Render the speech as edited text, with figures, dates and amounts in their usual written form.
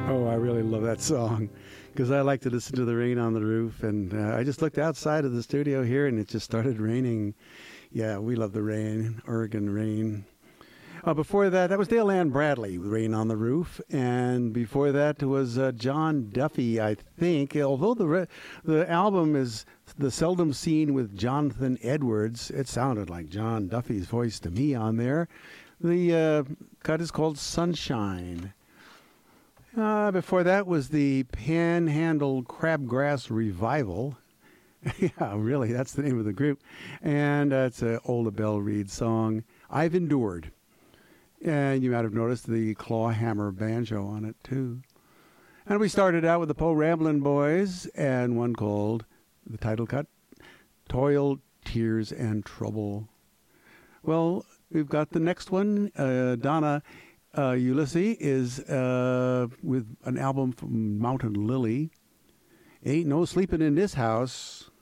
Oh, I really love that song because I like to listen to the rain on the roof. And I just looked outside of the studio here and it just started raining. Yeah, we love the rain, Oregon rain. Before that was Dale Ann Bradley, Rain on the Roof. And before that was John Duffy, I think. Although the album is the seldom seen with Jonathan Edwards, it sounded like John Duffy's voice to me on there. The cut is called Sunshine. Before that was the Panhandle Crabgrass Revival. Yeah, really, that's the name of the group. And it's an Ola Belle Reed song, I've Endured. And you might have noticed the clawhammer banjo on it, too. And we started out with the Poe Ramblin' Boys and one called, the title cut, Toil, Tears, and Trouble. Well, we've got the next one. Donna Ulysses is with an album from Mountain Lily. Ain't No Sleeping in This House.